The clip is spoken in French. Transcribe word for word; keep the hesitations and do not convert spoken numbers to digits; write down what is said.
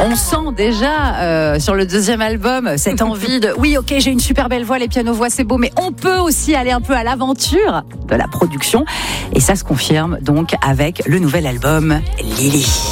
On sent déjà euh, sur le deuxième album cette envie de oui, ok, j'ai une super belle voix, les pianos-voix, c'est beau, mais on peut aussi aller un peu à l'aventure de la production. Et ça se confirme donc avec le nouvel album Lily.